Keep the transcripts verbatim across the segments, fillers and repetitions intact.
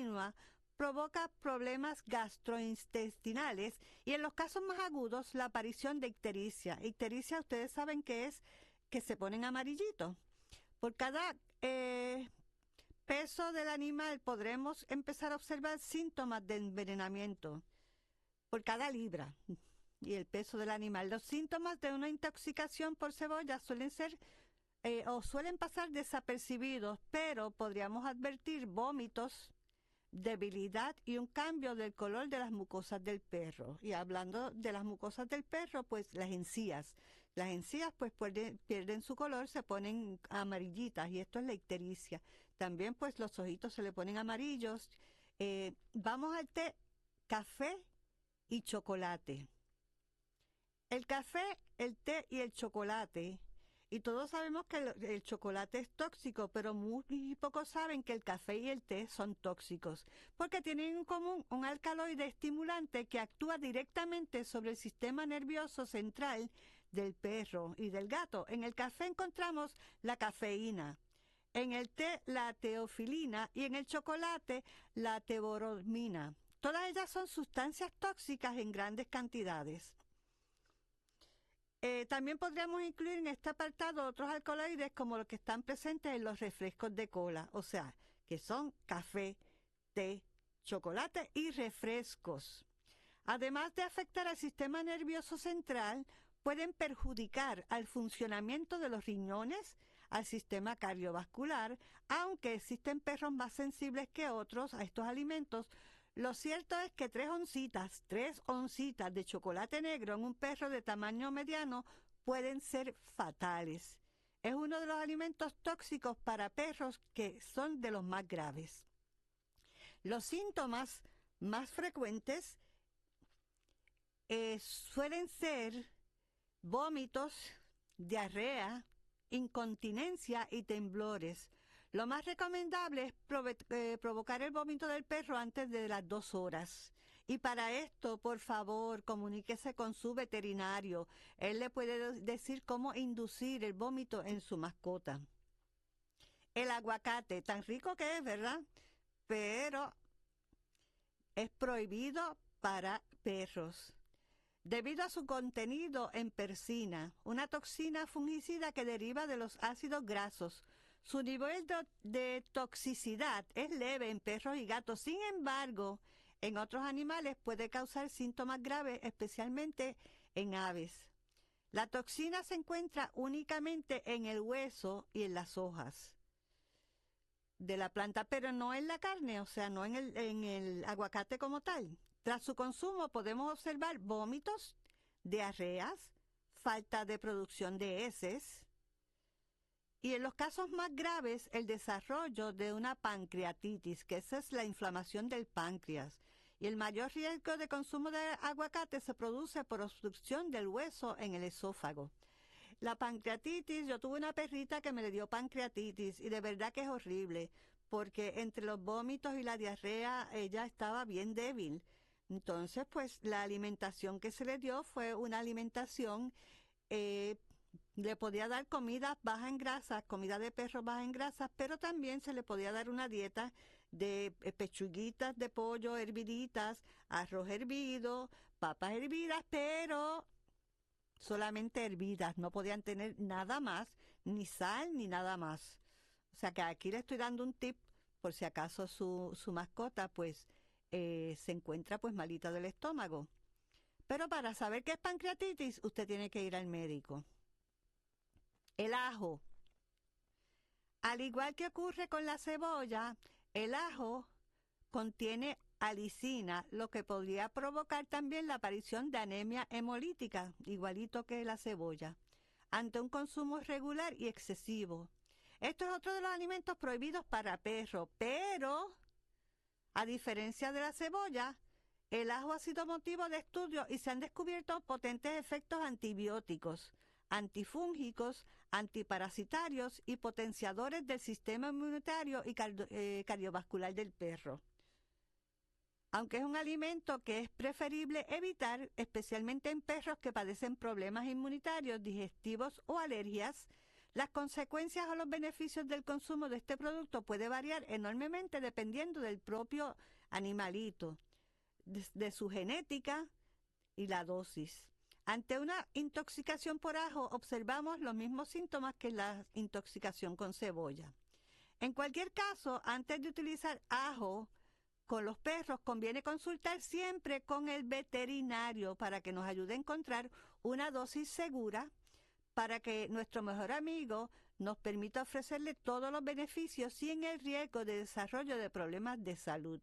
continua provoca problemas gastrointestinales y en los casos más agudos la aparición de ictericia. Ictericia, ustedes saben que es que se ponen amarillitos. Por cada eh, peso del animal podremos empezar a observar síntomas de envenenamiento. Por cada libra y el peso del animal. Los síntomas de una intoxicación por cebolla suelen ser eh, o suelen pasar desapercibidos, pero podríamos advertir vómitos, debilidad y un cambio del color de las mucosas del perro. Y hablando de las mucosas del perro, pues las encías. Las encías pues pierden, pierden su color, se ponen amarillitas y esto es la ictericia. También pues los ojitos se le ponen amarillos. Eh, vamos al té, café y chocolate. El café, el té y el chocolate. Y todos sabemos que el, el chocolate es tóxico, pero muy pocos saben que el café y el té son tóxicos, porque tienen en común un alcaloide estimulante que actúa directamente sobre el sistema nervioso central del perro y del gato. En el café encontramos la cafeína, en el té la teofilina y en el chocolate la teobromina. Todas ellas son sustancias tóxicas en grandes cantidades. Eh, también podríamos incluir en este apartado otros alcaloides como los que están presentes en los refrescos de cola, o sea, que son café, té, chocolate y refrescos. Además de afectar al sistema nervioso central, pueden perjudicar al funcionamiento de los riñones, al sistema cardiovascular, aunque existen perros más sensibles que otros a estos alimentos. Lo cierto es que tres oncitas, tres oncitas de chocolate negro en un perro de tamaño mediano pueden ser fatales. Es uno de los alimentos tóxicos para perros que son de los más graves. Los síntomas más frecuentes eh, suelen ser vómitos, diarrea, incontinencia y temblores. Lo más recomendable es prove- eh, provocar el vómito del perro antes de las dos horas. Y para esto, por favor, comuníquese con su veterinario. Él le puede decir cómo inducir el vómito en su mascota. El aguacate, tan rico que es, ¿verdad? Pero es prohibido para perros, debido a su contenido en persina, una toxina fungicida que deriva de los ácidos grasos. Su nivel de, de toxicidad es leve en perros y gatos, sin embargo, en otros animales puede causar síntomas graves, especialmente en aves. La toxina se encuentra únicamente en el hueso y en las hojas de la planta, pero no en la carne, o sea, no en el, en el aguacate como tal. Tras su consumo podemos observar vómitos, diarreas, falta de producción de heces y en los casos más graves el desarrollo de una pancreatitis, que esa es la inflamación del páncreas. Y el mayor riesgo de consumo de aguacate se produce por obstrucción del hueso en el esófago. La pancreatitis, yo tuve una perrita que me le dio pancreatitis y de verdad que es horrible, porque entre los vómitos y la diarrea ella estaba bien débil. Entonces, pues la alimentación que se le dio fue una alimentación, eh, le podía dar comida baja en grasas, comida de perro baja en grasas, pero también se le podía dar una dieta de eh, pechuguitas de pollo herviditas, arroz hervido, papas hervidas, pero solamente hervidas, no podían tener nada más, ni sal, ni nada más. O sea que aquí le estoy dando un tip, por si acaso su, su mascota, pues, eh, se encuentra pues malita del estómago. Pero para saber qué es pancreatitis, usted tiene que ir al médico. El ajo. Al igual que ocurre con la cebolla, el ajo contiene alicina, lo que podría provocar también la aparición de anemia hemolítica, igualito que la cebolla, ante un consumo regular y excesivo. Esto es otro de los alimentos prohibidos para perros, pero a diferencia de la cebolla, el ajo ha sido motivo de estudio y se han descubierto potentes efectos antibióticos, antifúngicos, antiparasitarios y potenciadores del sistema inmunitario y cardio, eh, cardiovascular del perro. Aunque es un alimento que es preferible evitar, especialmente en perros que padecen problemas inmunitarios, digestivos o alergias, Las consecuencias o los beneficios del consumo de este producto puede variar enormemente dependiendo del propio animalito, de, de su genética y la dosis. Ante una intoxicación por ajo observamos los mismos síntomas que la intoxicación con cebolla. En cualquier caso, antes de utilizar ajo con los perros, conviene consultar siempre con el veterinario para que nos ayude a encontrar una dosis segura para que nuestro mejor amigo nos permita ofrecerle todos los beneficios sin el riesgo de desarrollo de problemas de salud.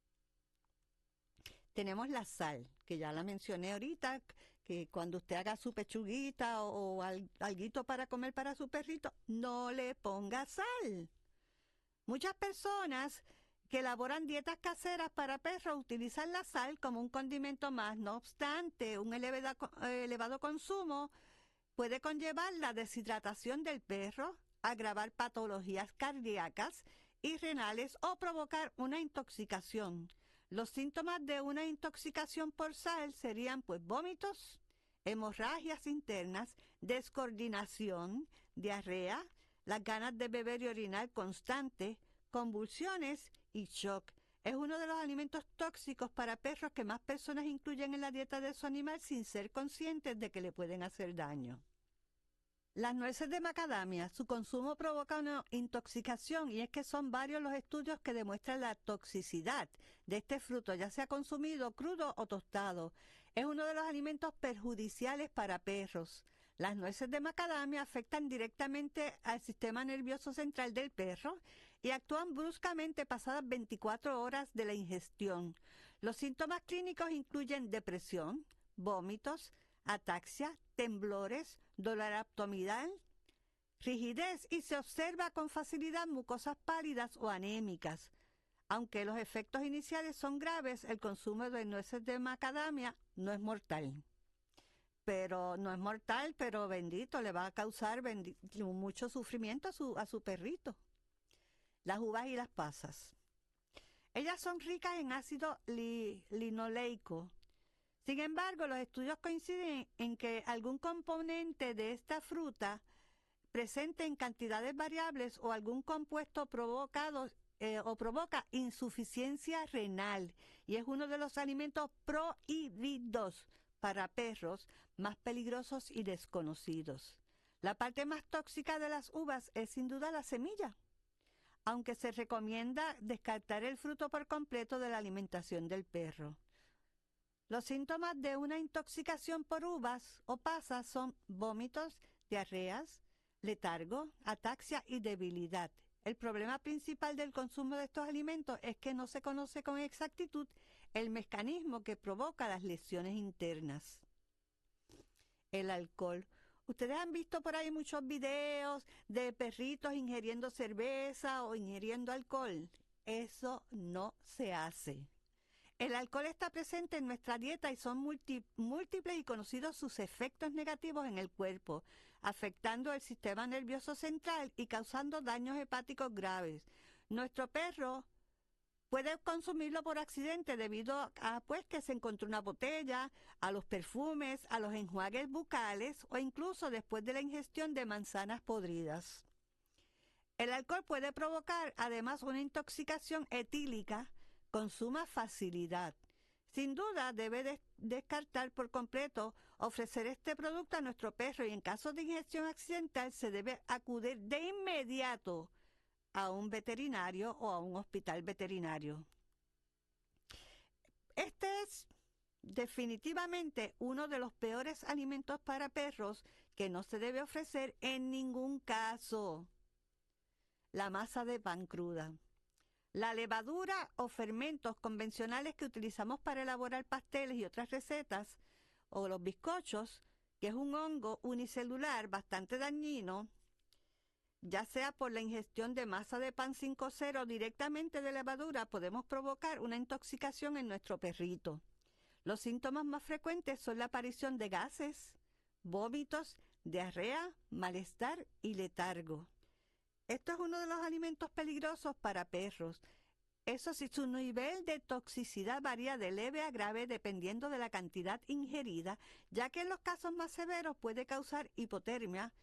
Tenemos la sal, que ya la mencioné ahorita, que cuando usted haga su pechuguita o, o al, alguito para comer para su perrito, no le ponga sal. Muchas personas que elaboran dietas caseras para perros utilizan la sal como un condimento más. No obstante, un elevado, elevado consumo puede conllevar la deshidratación del perro, agravar patologías cardíacas y renales o provocar una intoxicación. Los síntomas de una intoxicación por sal serían pues vómitos, hemorragias internas, descoordinación, diarrea, las ganas de beber y orinar constante, convulsiones y shock. Es uno de los alimentos tóxicos para perros que más personas incluyen en la dieta de su animal sin ser conscientes de que le pueden hacer daño. Las nueces de macadamia, su consumo provoca una intoxicación y es que son varios los estudios que demuestran la toxicidad de este fruto, ya sea consumido crudo o tostado. Es uno de los alimentos perjudiciales para perros. Las nueces de macadamia afectan directamente al sistema nervioso central del perro y actúan bruscamente pasadas veinticuatro horas de la ingestión. Los síntomas clínicos incluyen depresión, vómitos, ataxia, temblores, dolor abdominal, rigidez y se observa con facilidad mucosas pálidas o anémicas. Aunque los efectos iniciales son graves, el consumo de nueces de macadamia no es mortal. Pero no es mortal, pero bendito, le va a causar mucho sufrimiento a su, a su perrito. Las uvas y las pasas. Ellas son ricas en ácido li, linoleico. Sin embargo, los estudios coinciden en que algún componente de esta fruta presente en cantidades variables o algún compuesto provocado eh, o provoca insuficiencia renal y es uno de los alimentos prohibidos para perros más peligrosos y desconocidos. La parte más tóxica de las uvas es sin duda la semilla, aunque se recomienda descartar el fruto por completo de la alimentación del perro. Los síntomas de una intoxicación por uvas o pasas son vómitos, diarreas, letargo, ataxia y debilidad. El problema principal del consumo de estos alimentos es que no se conoce con exactitud el mecanismo que provoca las lesiones internas. El alcohol. Ustedes han visto por ahí muchos videos de perritos ingiriendo cerveza o ingiriendo alcohol. Eso no se hace. El alcohol está presente en nuestra dieta y son multi, múltiples y conocidos sus efectos negativos en el cuerpo, afectando el sistema nervioso central y causando daños hepáticos graves. Nuestro perro puede consumirlo por accidente debido a pues, que se encontró una botella, a los perfumes, a los enjuagues bucales o incluso después de la ingestión de manzanas podridas. El alcohol puede provocar además una intoxicación etílica con suma facilidad. Sin duda debe de descartar por completo ofrecer este producto a nuestro perro y en caso de ingestión accidental se debe acudir de inmediato a un veterinario o a un hospital veterinario. Este es definitivamente uno de los peores alimentos para perros que no se debe ofrecer en ningún caso. La masa de pan cruda. La levadura o fermentos convencionales que utilizamos para elaborar pasteles y otras recetas, o los bizcochos, que es un hongo unicelular bastante dañino, ya sea por la ingestión de masa de pan sin cocer o directamente de levadura, podemos provocar una intoxicación en nuestro perrito. Los síntomas más frecuentes son la aparición de gases, vómitos, diarrea, malestar y letargo. Esto es uno de los alimentos peligrosos para perros. Eso sí, su nivel de toxicidad varía de leve a grave dependiendo de la cantidad ingerida, ya que en los casos más severos puede causar hipotermia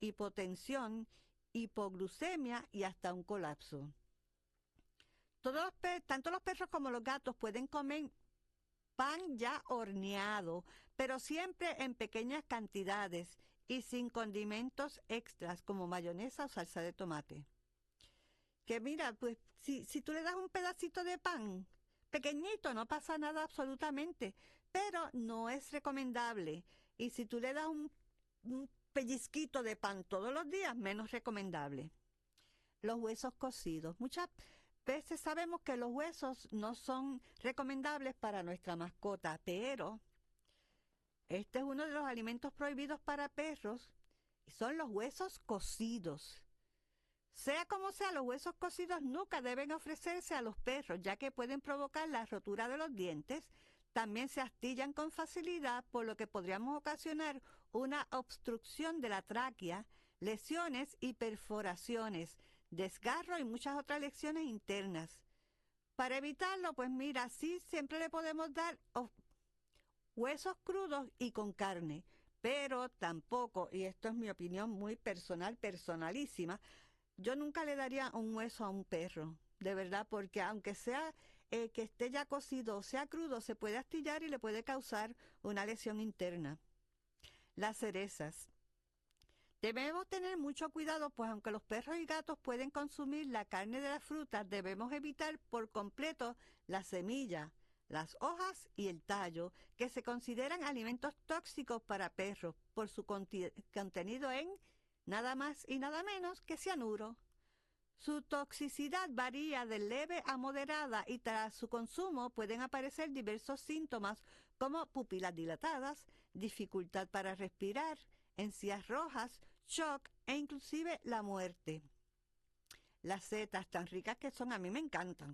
hipotensión, hipoglucemia y hasta un colapso. Todos los pe- tanto los perros como los gatos pueden comer pan ya horneado, pero siempre en pequeñas cantidades y sin condimentos extras como mayonesa o salsa de tomate. Que mira, pues si, si tú le das un pedacito de pan pequeñito, no pasa nada absolutamente, pero no es recomendable. Y si tú le das un, un pellizquito de pan todos los días, menos recomendable. Los huesos cocidos. Muchas veces sabemos que los huesos no son recomendables para nuestra mascota, pero este es uno de los alimentos prohibidos para perros y son los huesos cocidos. Sea como sea, los huesos cocidos nunca deben ofrecerse a los perros, ya que pueden provocar la rotura de los dientes. También se astillan con facilidad, por lo que podríamos ocasionar una obstrucción de la tráquea, lesiones y perforaciones, desgarro y muchas otras lesiones internas. Para evitarlo, pues mira, sí siempre le podemos dar huesos crudos y con carne, pero tampoco, y esto es mi opinión muy personal, personalísima, yo nunca le daría un hueso a un perro, de verdad, porque aunque sea eh, que esté ya cocido o sea crudo, se puede astillar y le puede causar una lesión interna. Las cerezas. Debemos tener mucho cuidado, pues aunque los perros y gatos pueden consumir la carne de las frutas, debemos evitar por completo la semilla, las hojas y el tallo, que se consideran alimentos tóxicos para perros por su conti- contenido en nada más y nada menos que cianuro. Su toxicidad varía de leve a moderada y tras su consumo pueden aparecer diversos síntomas como pupilas dilatadas, dificultad para respirar, encías rojas, shock e inclusive la muerte. Las setas tan ricas que son, a mí me encantan.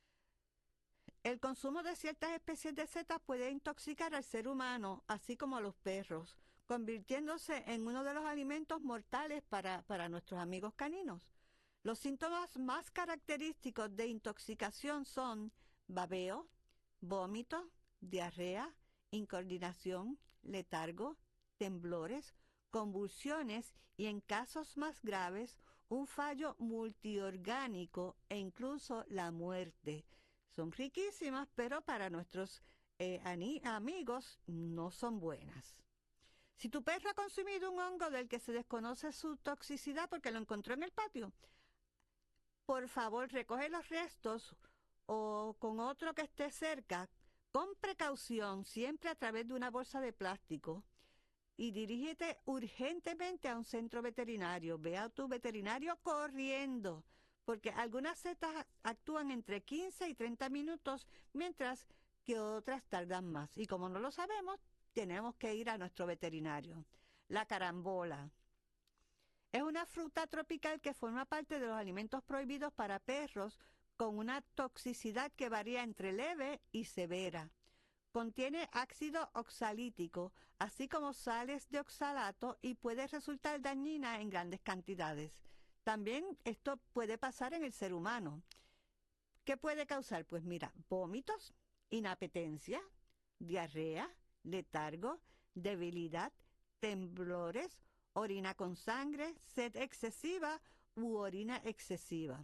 El consumo de ciertas especies de setas puede intoxicar al ser humano, así como a los perros, convirtiéndose en uno de los alimentos mortales para, para nuestros amigos caninos. Los síntomas más característicos de intoxicación son babeo, vómito, diarrea, incoordinación, letargo, temblores, convulsiones y en casos más graves, un fallo multiorgánico e incluso la muerte. Son riquísimas, pero para nuestros eh, amigos no son buenas. Si tu perro ha consumido un hongo del que se desconoce su toxicidad porque lo encontró en el patio, por favor recoge los restos o con otro que esté cerca, con precaución, siempre a través de una bolsa de plástico. Y dirígete urgentemente a un centro veterinario. Ve a tu veterinario corriendo, porque algunas setas actúan entre quince y treinta minutos, mientras que otras tardan más. Y como no lo sabemos, tenemos que ir a nuestro veterinario. La carambola. Es una fruta tropical que forma parte de los alimentos prohibidos para perros con una toxicidad que varía entre leve y severa. Contiene ácido oxalítico, así como sales de oxalato y puede resultar dañina en grandes cantidades. También esto puede pasar en el ser humano. ¿Qué puede causar? Pues mira, vómitos, inapetencia, diarrea, letargo, debilidad, temblores, orina con sangre, sed excesiva u orina excesiva.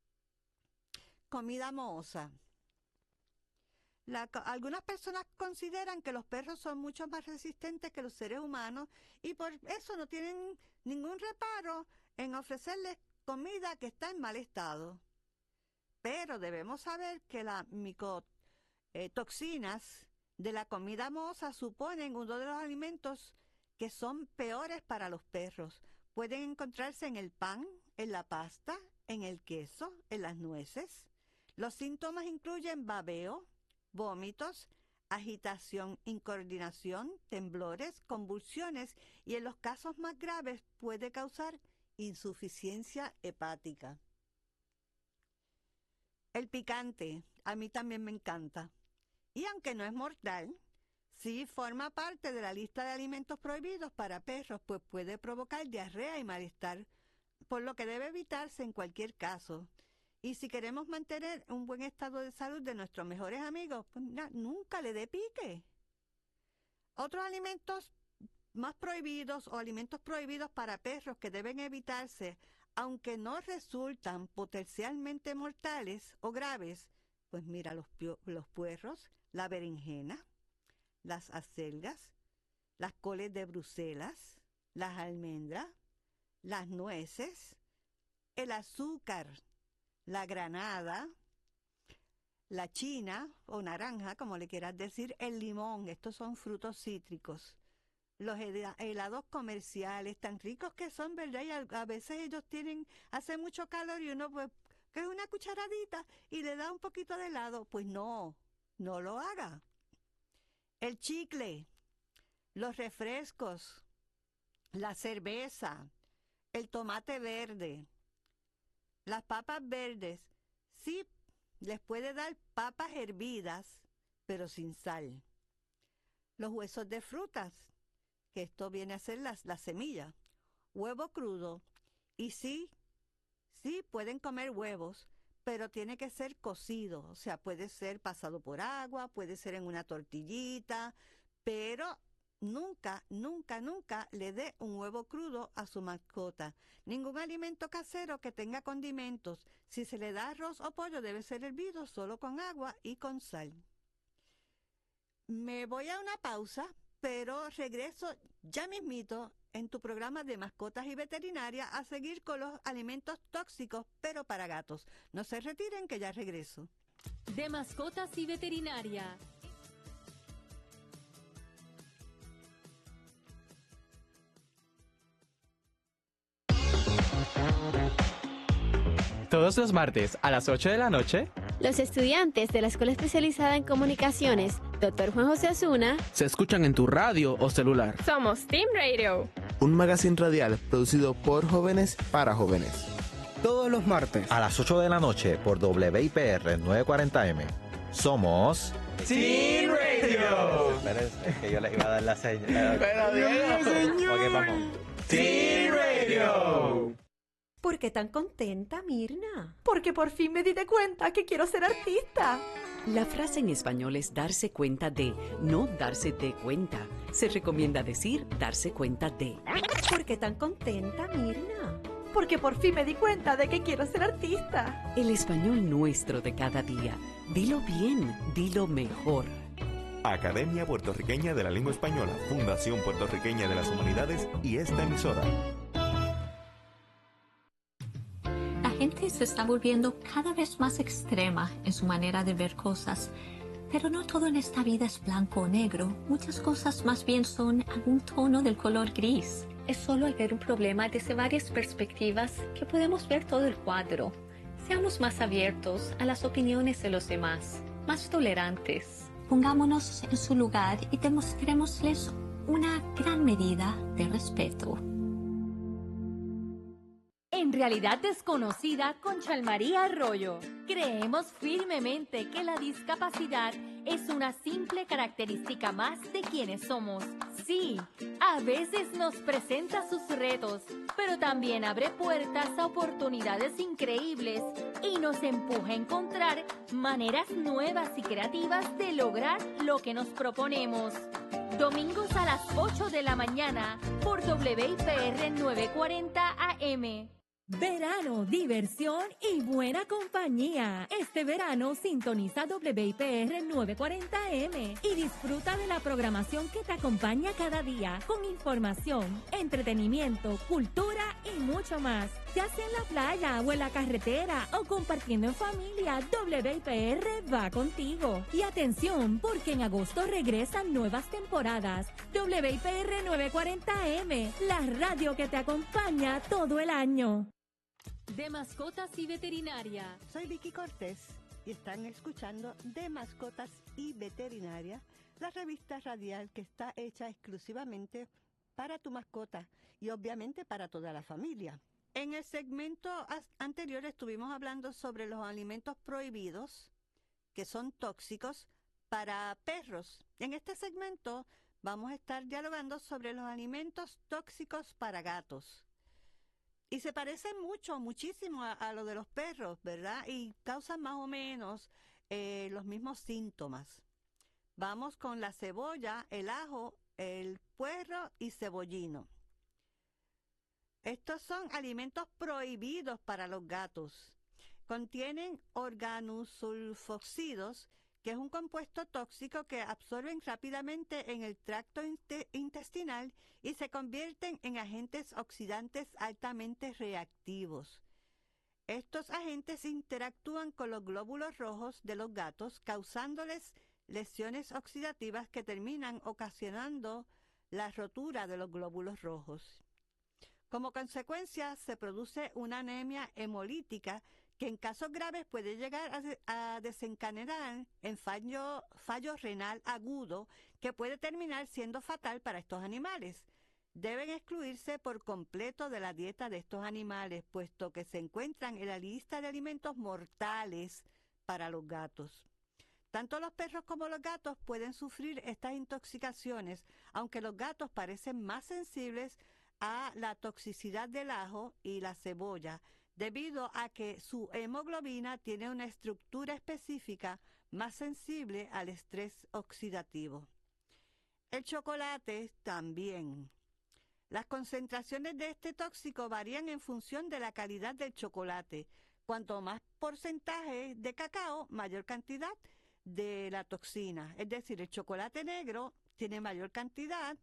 Comida mohosa. La, algunas personas consideran que los perros son mucho más resistentes que los seres humanos y por eso no tienen ningún reparo en ofrecerles comida que está en mal estado. Pero debemos saber que las micotoxinas de la comida mohosa suponen uno de los alimentos que son peores para los perros. Pueden encontrarse en el pan, en la pasta, en el queso, en las nueces. Los síntomas incluyen babeo, vómitos, agitación, incoordinación, temblores, convulsiones y en los casos más graves puede causar insuficiencia hepática. El picante, a mí también me encanta. Y aunque no es mortal, sí forma parte de la lista de alimentos prohibidos para perros, pues puede provocar diarrea y malestar, por lo que debe evitarse en cualquier caso. Y si queremos mantener un buen estado de salud de nuestros mejores amigos, pues mira, nunca le dé pique. Otros alimentos más prohibidos o alimentos prohibidos para perros que deben evitarse, aunque no resultan potencialmente mortales o graves, pues mira, los, los puerros, la berenjena, las acelgas, las coles de Bruselas, las almendras, las nueces, el azúcar, la granada, la china o naranja, como le quieras decir, el limón. Estos son frutos cítricos. Los helados comerciales, tan ricos que son, ¿verdad? Y a, a veces ellos tienen, hace mucho calor y uno pues coge una cucharadita y le da un poquito de helado. Pues no, no lo haga. El chicle, los refrescos, la cerveza, el tomate verde, las papas verdes, sí les puede dar papas hervidas, pero sin sal. Los huesos de frutas, que esto viene a ser las, la semilla, huevo crudo, y sí, sí pueden comer huevos, pero tiene que ser cocido, o sea, puede ser pasado por agua, puede ser en una tortillita, pero nunca, nunca, nunca le dé un huevo crudo a su mascota. Ningún alimento casero que tenga condimentos. Si se le da arroz o pollo, debe ser hervido solo con agua y con sal. Me voy a una pausa, pero regreso ya mismito en tu programa de mascotas y veterinaria a seguir con los alimentos tóxicos, pero para gatos. No se retiren, que ya regreso. De mascotas y veterinaria. Todos los martes a las ocho de la noche, los estudiantes de la Escuela Especializada en Comunicaciones, doctor Juan José Osuna, se escuchan en tu radio o celular. Somos Team Radio, un magazine radial producido por jóvenes para jóvenes. Todos los martes a las ocho de la noche por W I P R novecientos cuarenta M. Somos Team Radio. Espérense, que yo les iba a dar la señal. Pero Diego, señor. Ok, vamos. Team Radio. ¿Por qué tan contenta, Mirna? Porque por fin me di de cuenta que quiero ser artista. La frase en español es darse cuenta de, no darse de cuenta. Se recomienda decir darse cuenta de. ¿Por qué tan contenta, Mirna? Porque por fin me di cuenta de que quiero ser artista. El español nuestro de cada día. Dilo bien, dilo mejor. Academia Puertorriqueña de la Lengua Española, Fundación Puertorriqueña de las Humanidades y esta emisora. La gente se está volviendo cada vez más extrema en su manera de ver cosas, pero no todo en esta vida es blanco o negro. Muchas cosas más bien son algún tono del color gris. Es solo al ver un problema desde varias perspectivas que podemos ver todo el cuadro. Seamos más abiertos a las opiniones de los demás, más tolerantes. Pongámonos en su lugar y demostrémosles una gran medida de respeto. En Realidad Desconocida con Chalmaría Arroyo, creemos firmemente que la discapacidad es una simple característica más de quienes somos. Sí, a veces nos presenta sus retos, pero también abre puertas a oportunidades increíbles y nos empuja a encontrar maneras nuevas y creativas de lograr lo que nos proponemos. Domingos a las ocho de la mañana por W I P R novecientos cuarenta A M. Verano, diversión y buena compañía. Este verano sintoniza W I P R novecientos cuarenta M y disfruta de la programación que te acompaña cada día con información, entretenimiento, cultura y mucho más. Ya sea en la playa o en la carretera o compartiendo en familia, W I P R va contigo. Y atención, porque en agosto regresan nuevas temporadas. W I P R novecientos cuarenta M, la radio que te acompaña todo el año. De mascotas y veterinaria. Soy Vicky Cortés y están escuchando De Mascotas y Veterinaria, la revista radial que está hecha exclusivamente para tu mascota y obviamente para toda la familia. En el segmento anterior estuvimos hablando sobre los alimentos prohibidos que son tóxicos para perros. En este segmento vamos a estar dialogando sobre los alimentos tóxicos para gatos. Y se parecen mucho, muchísimo a, a lo de los perros, ¿verdad? Y causan más o menos eh, los mismos síntomas. Vamos con la cebolla, el ajo el puerro y cebollino. Estos son alimentos prohibidos para los gatos. Contienen organosulfóxidos, que es un compuesto tóxico que absorben rápidamente en el tracto intestinal y se convierten en agentes oxidantes altamente reactivos. Estos agentes interactúan con los glóbulos rojos de los gatos, causándoles lesiones oxidativas que terminan ocasionando la rotura de los glóbulos rojos. Como consecuencia, se produce una anemia hemolítica que en casos graves puede llegar a, a desencadenar en fallo, fallo renal agudo que puede terminar siendo fatal para estos animales. Deben excluirse por completo de la dieta de estos animales, puesto que se encuentran en la lista de alimentos mortales para los gatos. Tanto los perros como los gatos pueden sufrir estas intoxicaciones, aunque los gatos parecen más sensibles a la toxicidad del ajo y la cebolla, debido a que su hemoglobina tiene una estructura específica más sensible al estrés oxidativo. El chocolate también. Las concentraciones de este tóxico varían en función de la calidad del chocolate. Cuanto más porcentaje de cacao, mayor cantidad de la toxina. Es decir, el chocolate negro tiene mayor cantidad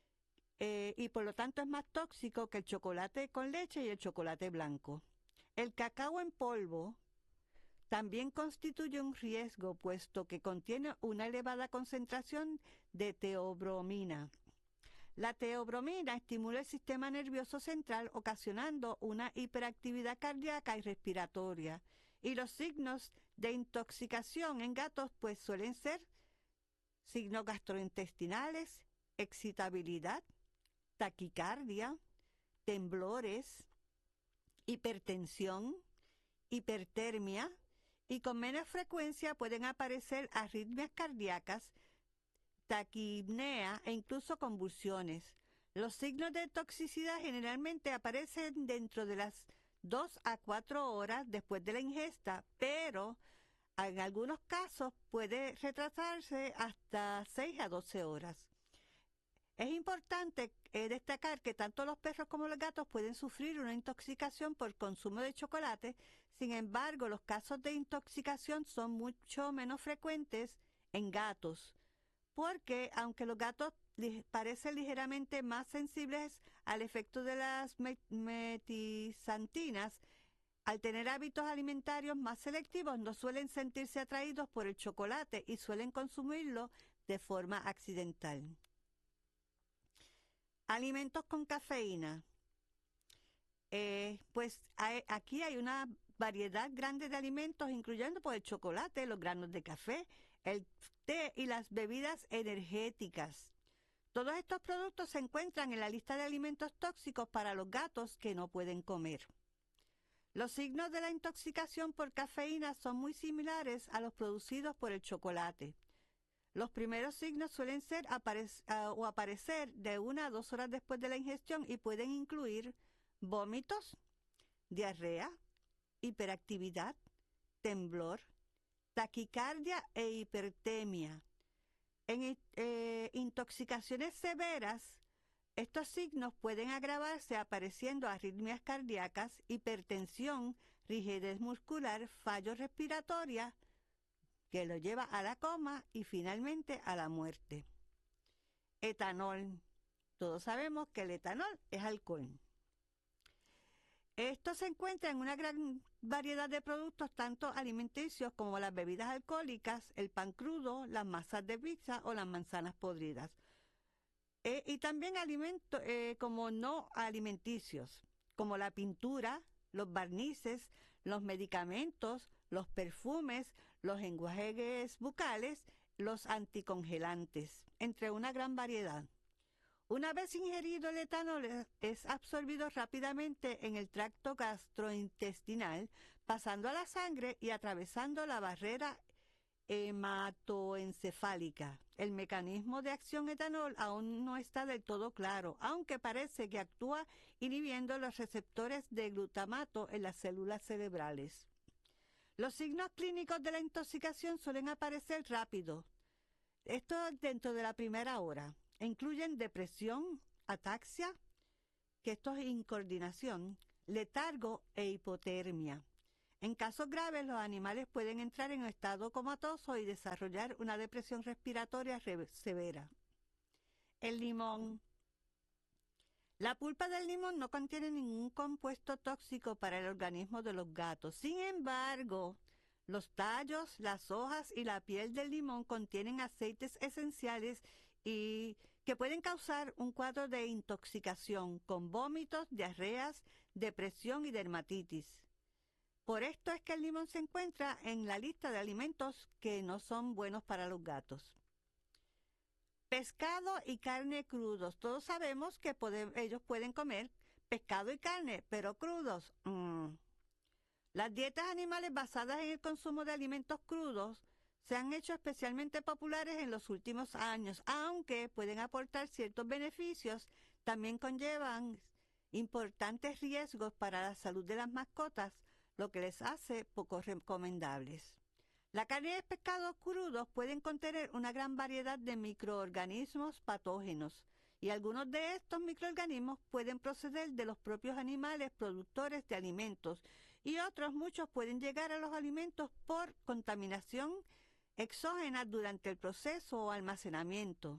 eh, y por lo tanto es más tóxico que el chocolate con leche y el chocolate blanco. El cacao en polvo también constituye un riesgo, puesto que contiene una elevada concentración de teobromina. La teobromina estimula el sistema nervioso central, ocasionando una hiperactividad cardíaca y respiratoria. Y los signos de intoxicación en gatos pues suelen ser signos gastrointestinales, excitabilidad, taquicardia, temblores, hipertensión, hipertermia, y con menos frecuencia pueden aparecer arritmias cardíacas, taquipnea e incluso convulsiones. Los signos de toxicidad generalmente aparecen dentro de las dos a cuatro horas después de la ingesta, pero en algunos casos puede retrasarse hasta seis a doce horas. Es importante eh, destacar que tanto los perros como los gatos pueden sufrir una intoxicación por consumo de chocolate. Sin embargo, los casos de intoxicación son mucho menos frecuentes en gatos, porque aunque los gatos li- parecen ligeramente más sensibles al efecto de las met- metizantinas, al tener hábitos alimentarios más selectivos, no suelen sentirse atraídos por el chocolate y suelen consumirlo de forma accidental. Alimentos con cafeína. Eh, pues hay, aquí hay una variedad grande de alimentos, incluyendo pues, el chocolate, los granos de café, el té y las bebidas energéticas. Todos estos productos se encuentran en la lista de alimentos tóxicos para los gatos que no pueden comer. Los signos de la intoxicación por cafeína son muy similares a los producidos por el chocolate. Los primeros signos suelen ser aparec- uh, o aparecer de una a dos horas después de la ingestión y pueden incluir vómitos, diarrea, hiperactividad, temblor, taquicardia e hipertemia. En eh, intoxicaciones severas, estos signos pueden agravarse apareciendo arritmias cardíacas, hipertensión, rigidez muscular, fallo respiratoria, que lo lleva a la coma y finalmente a la muerte. Etanol. Todos sabemos que el etanol es alcohol. Esto se encuentra en una gran variedad de productos, tanto alimenticios como las bebidas alcohólicas, el pan crudo, las masas de pizza o las manzanas podridas. Eh, y también alimentos eh, como no alimenticios, como la pintura, los barnices, los medicamentos, los perfumes, los enjuagues bucales, los anticongelantes, entre una gran variedad. Una vez ingerido el etanol es absorbido rápidamente en el tracto gastrointestinal, pasando a la sangre y atravesando la barrera hematoencefálica. El mecanismo de acción etanol aún no está del todo claro, aunque parece que actúa inhibiendo los receptores de glutamato en las células cerebrales. Los signos clínicos de la intoxicación suelen aparecer rápido, esto dentro de la primera hora. incluyen depresión, ataxia, que esto es incoordinación, letargo e hipotermia. En casos graves, los animales pueden entrar en un estado comatoso y desarrollar una depresión respiratoria severa. El limón. La pulpa del limón no contiene ningún compuesto tóxico para el organismo de los gatos. Sin embargo, los tallos, las hojas y la piel del limón contienen aceites esenciales y que pueden causar un cuadro de intoxicación con vómitos, diarreas, depresión y dermatitis. Por esto es que el limón se encuentra en la lista de alimentos que no son buenos para los gatos. Pescado y carne crudos. Todos sabemos que pueden, ellos pueden comer pescado y carne, pero crudos. Mmm. Las dietas animales basadas en el consumo de alimentos crudos se han hecho especialmente populares en los últimos años, aunque pueden aportar ciertos beneficios, también conllevan importantes riesgos para la salud de las mascotas, lo que les hace poco recomendables. La carne de pescados crudos pueden contener una gran variedad de microorganismos patógenos, y algunos de estos microorganismos pueden proceder de los propios animales productores de alimentos, y otros muchos pueden llegar a los alimentos por contaminación exógena durante el proceso o almacenamiento.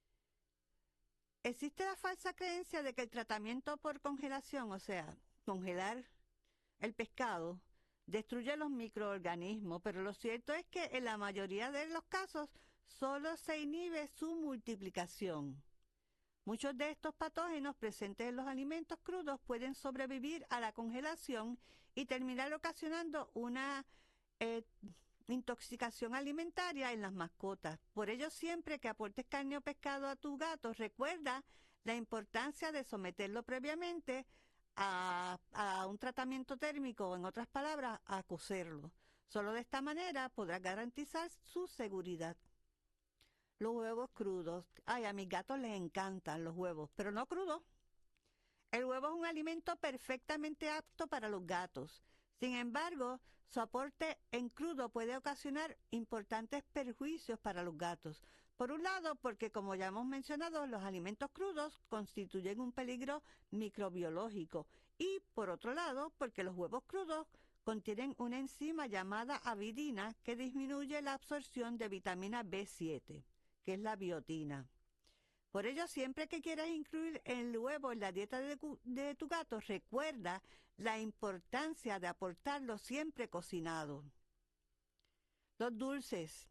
Existe la falsa creencia de que el tratamiento por congelación, o sea, congelar el pescado, destruye los microorganismos, pero lo cierto es que en la mayoría de los casos solo se inhibe su multiplicación. Muchos de estos patógenos presentes en los alimentos crudos pueden sobrevivir a la congelación y terminar ocasionando una eh, intoxicación alimentaria en las mascotas. Por ello, siempre que aportes carne o pescado a tu gato, recuerda la importancia de someterlo previamente a, a un tratamiento térmico, o en otras palabras, a cocerlo. Solo de esta manera podrás garantizar su seguridad. Los huevos crudos. Ay, a mis gatos les encantan los huevos, pero no crudos. El huevo es un alimento perfectamente apto para los gatos. Sin embargo, su aporte en crudo puede ocasionar importantes perjuicios para los gatos. Por un lado, porque como ya hemos mencionado, los alimentos crudos constituyen un peligro microbiológico. Y por otro lado, porque los huevos crudos contienen una enzima llamada avidina que disminuye la absorción de vitamina B siete, que es la biotina. Por ello, siempre que quieras incluir el huevo en la dieta de, de tu gato, recuerda la importancia de aportarlo siempre cocinado. Los dulces.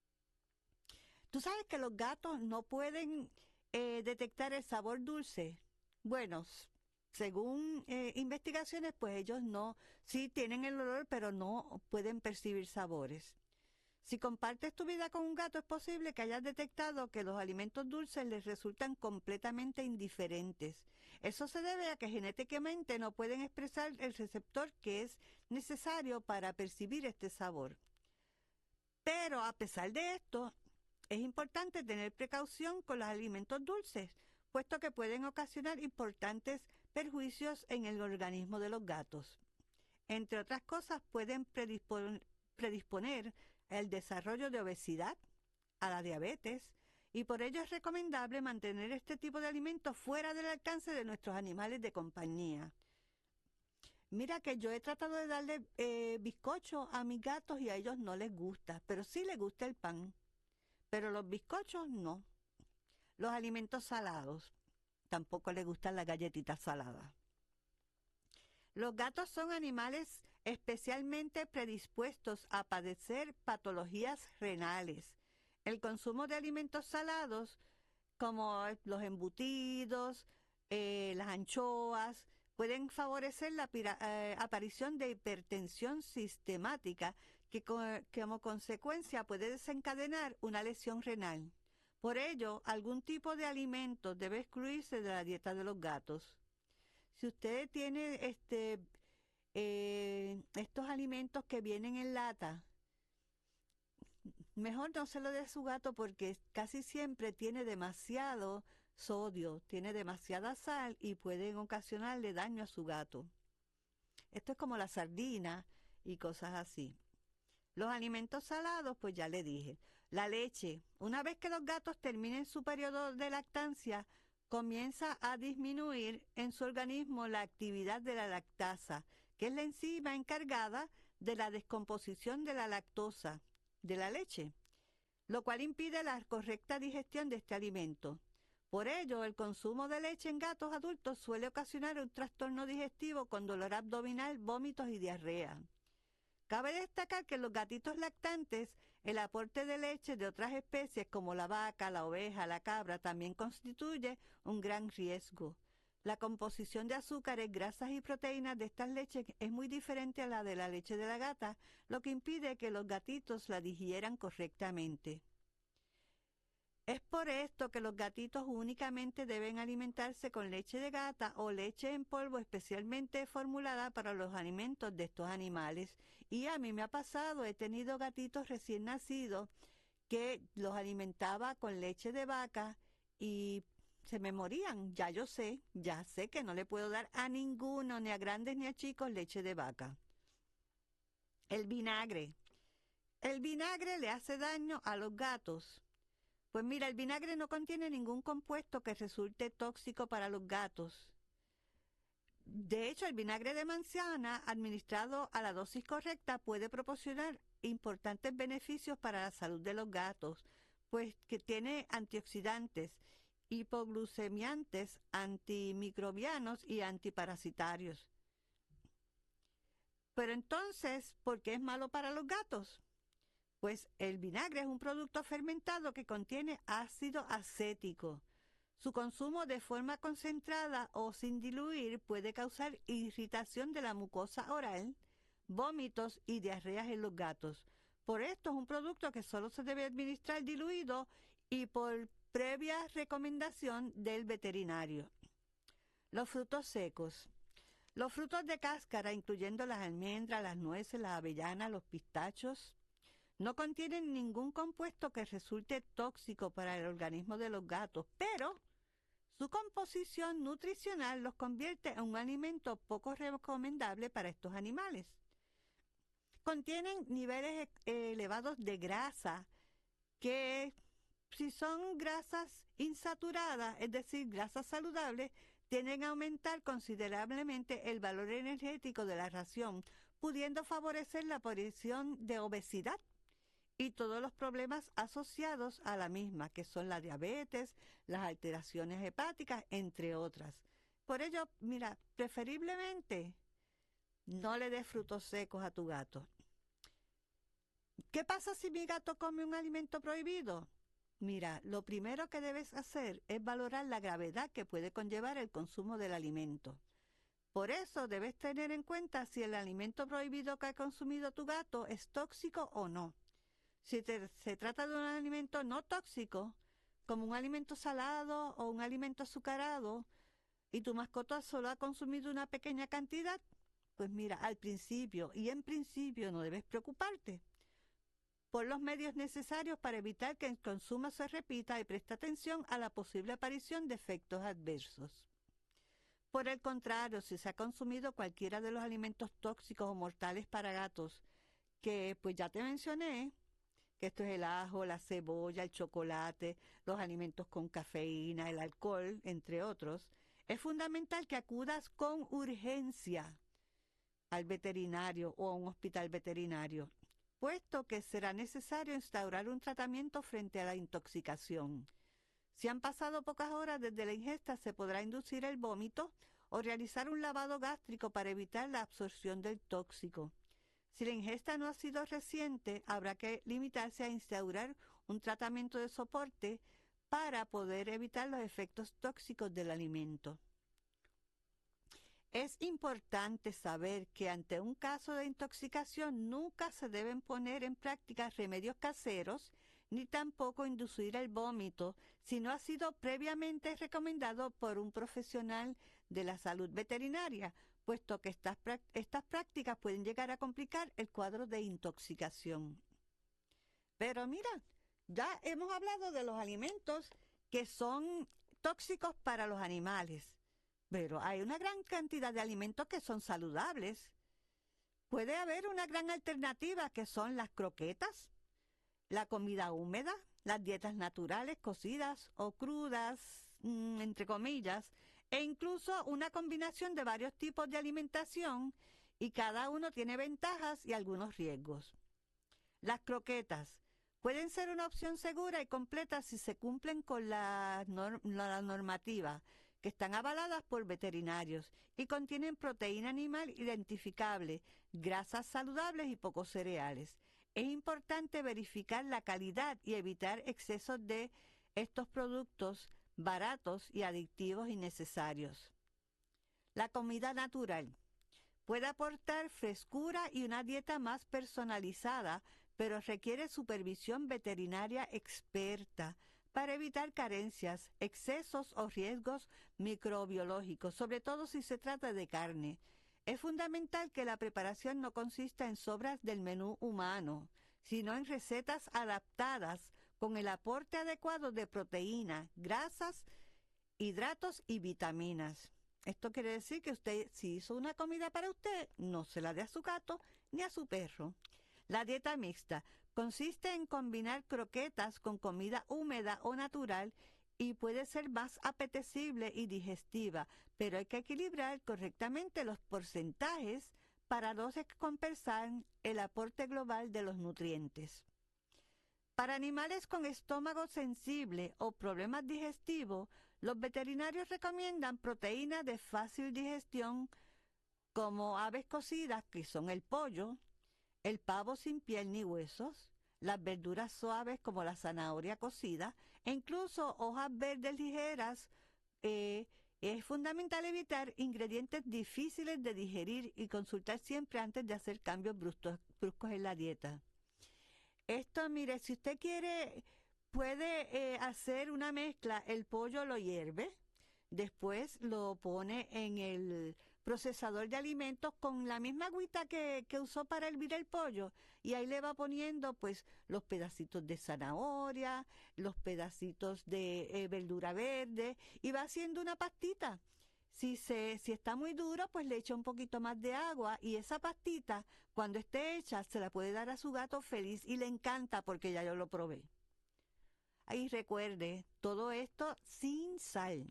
¿Tú sabes que los gatos no pueden eh, detectar el sabor dulce? Bueno, según eh, investigaciones, pues ellos no, sí tienen el olor, pero no pueden percibir sabores. Si compartes tu vida con un gato, es posible que hayas detectado que los alimentos dulces les resultan completamente indiferentes. Eso se debe a que genéticamente no pueden expresar el receptor que es necesario para percibir este sabor. Pero a pesar de esto, es importante tener precaución con los alimentos dulces, puesto que pueden ocasionar importantes perjuicios en el organismo de los gatos. Entre otras cosas, pueden predisponer, predisponer el desarrollo de obesidad, a la diabetes, y por ello es recomendable mantener este tipo de alimentos fuera del alcance de nuestros animales de compañía. Mira que yo he tratado de darle eh, bizcocho a mis gatos y a ellos no les gusta, pero sí les gusta el pan. Pero los bizcochos no. Los alimentos salados, tampoco les gustan las galletitas saladas. Los gatos son animales especialmente predispuestos a padecer patologías renales. El consumo de alimentos salados, como los embutidos, eh, las anchoas, pueden favorecer la eh, aparición de hipertensión sistemática que, co que como consecuencia puede desencadenar una lesión renal. Por ello, algún tipo de alimento debe excluirse de la dieta de los gatos. Si usted tiene este, eh, estos alimentos que vienen en lata, mejor no se lo dé a su gato porque casi siempre tiene demasiado sodio, tiene demasiada sal y pueden ocasionarle daño a su gato. Esto es como la sardina y cosas así. Los alimentos salados, pues ya le dije. La leche, una vez que los gatos terminen su periodo de lactancia, comienza a disminuir en su organismo la actividad de la lactasa, que es la enzima encargada de la descomposición de la lactosa de la leche, lo cual impide la correcta digestión de este alimento. Por ello, el consumo de leche en gatos adultos suele ocasionar un trastorno digestivo con dolor abdominal, vómitos y diarrea. Cabe destacar que en los gatitos lactantes, el aporte de leche de otras especies como la vaca, la oveja, la cabra también constituye un gran riesgo. La composición de azúcares, grasas y proteínas de estas leches es muy diferente a la de la leche de la gata, lo que impide que los gatitos la digieran correctamente. Es por esto que los gatitos únicamente deben alimentarse con leche de gata o leche en polvo especialmente formulada para los alimentos de estos animales. Y a mí me ha pasado, he tenido gatitos recién nacidos que los alimentaba con leche de vaca y se me morían. Ya yo sé, ya sé que no le puedo dar a ninguno, ni a grandes ni a chicos, leche de vaca. El vinagre. El vinagre le hace daño a los gatos. Pues mira, el vinagre no contiene ningún compuesto que resulte tóxico para los gatos. De hecho, el vinagre de manzana, administrado a la dosis correcta, puede proporcionar importantes beneficios para la salud de los gatos, pues que tiene antioxidantes, hipoglucemiantes, antimicrobianos y antiparasitarios. Pero entonces, ¿por qué es malo para los gatos? Pues el vinagre es un producto fermentado que contiene ácido acético. Su consumo de forma concentrada o sin diluir puede causar irritación de la mucosa oral, vómitos y diarreas en los gatos. Por esto es un producto que solo se debe administrar diluido y por previa recomendación del veterinario. Los frutos secos. Los frutos de cáscara, incluyendo las almendras, las nueces, las avellanas, los pistachos, no contienen ningún compuesto que resulte tóxico para el organismo de los gatos, pero su composición nutricional los convierte en un alimento poco recomendable para estos animales. Contienen niveles elevados de grasa que, si son grasas insaturadas, es decir, grasas saludables, tienden a aumentar considerablemente el valor energético de la ración, pudiendo favorecer la aparición de obesidad y todos los problemas asociados a la misma, que son la diabetes, las alteraciones hepáticas, entre otras. Por ello, mira, preferiblemente no le des frutos secos a tu gato. ¿Qué pasa si mi gato come un alimento prohibido? Mira, lo primero que debes hacer es valorar la gravedad que puede conllevar el consumo del alimento. Por eso debes tener en cuenta si el alimento prohibido que ha consumido tu gato es tóxico o no. Si te, se trata de un alimento no tóxico, como un alimento salado o un alimento azucarado, y tu mascota solo ha consumido una pequeña cantidad, pues mira, al principio y en principio no debes preocuparte. Pon los medios necesarios para evitar que el consumo se repita y presta atención a la posible aparición de efectos adversos. Por el contrario, si se ha consumido cualquiera de los alimentos tóxicos o mortales para gatos, que pues ya te mencioné, que esto es el ajo, la cebolla, el chocolate, los alimentos con cafeína, el alcohol, entre otros, es fundamental que acudas con urgencia al veterinario o a un hospital veterinario, puesto que será necesario instaurar un tratamiento frente a la intoxicación. Si han pasado pocas horas desde la ingesta, se podrá inducir el vómito o realizar un lavado gástrico para evitar la absorción del tóxico. Si la ingesta no ha sido reciente, habrá que limitarse a instaurar un tratamiento de soporte para poder evitar los efectos tóxicos del alimento. Es importante saber que ante un caso de intoxicación nunca se deben poner en práctica remedios caseros ni tampoco inducir el vómito si no ha sido previamente recomendado por un profesional de la salud veterinaria, puesto que estas, estas prácticas pueden llegar a complicar el cuadro de intoxicación. Pero mira, ya hemos hablado de los alimentos que son tóxicos para los animales, pero hay una gran cantidad de alimentos que son saludables. Puede haber una gran alternativa que son las croquetas, la comida húmeda, las dietas naturales, cocidas o crudas, mmm, entre comillas, e incluso una combinación de varios tipos de alimentación, y cada uno tiene ventajas y algunos riesgos. Las croquetas pueden ser una opción segura y completa si se cumplen con la, norm la normativa, que están avaladas por veterinarios y contienen proteína animal identificable, grasas saludables y pocos cereales. Es importante verificar la calidad y evitar excesos de estos productos baratos y adictivos innecesarios. La comida natural puede aportar frescura y una dieta más personalizada, pero requiere supervisión veterinaria experta para evitar carencias, excesos o riesgos microbiológicos, sobre todo si se trata de carne. Es fundamental que la preparación no consista en sobras del menú humano, sino en recetas adaptadas con el aporte adecuado de proteína, grasas, hidratos y vitaminas. Esto quiere decir que usted, si hizo una comida para usted, no se la dé a su gato ni a su perro. La dieta mixta consiste en combinar croquetas con comida húmeda o natural y puede ser más apetecible y digestiva, pero hay que equilibrar correctamente los porcentajes para no compensar el aporte global de los nutrientes. Para animales con estómago sensible o problemas digestivos, los veterinarios recomiendan proteínas de fácil digestión como aves cocidas, que son el pollo, el pavo sin piel ni huesos, las verduras suaves como la zanahoria cocida, e incluso hojas verdes ligeras. Eh, es fundamental evitar ingredientes difíciles de digerir y consultar siempre antes de hacer cambios bruscos, bruscos en la dieta. Esto, mire, si usted quiere, puede eh, hacer una mezcla. El pollo lo hierve, después lo pone en el procesador de alimentos con la misma agüita que, que usó para hervir el pollo, y ahí le va poniendo pues los pedacitos de zanahoria, los pedacitos de eh, verdura verde, y va haciendo una pastita. Si, se, si está muy duro, pues le echa un poquito más de agua, y esa pastita, cuando esté hecha, se la puede dar a su gato feliz, y le encanta porque ya yo lo probé. Ahí recuerde, todo esto sin sal.